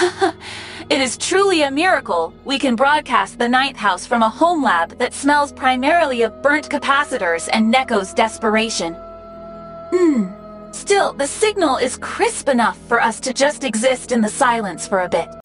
It is truly a miracle we can broadcast the ninth house from a home lab that smells primarily of burnt capacitors and Neko's desperation. Still, the signal is crisp enough for us to just exist in the silence for a bit.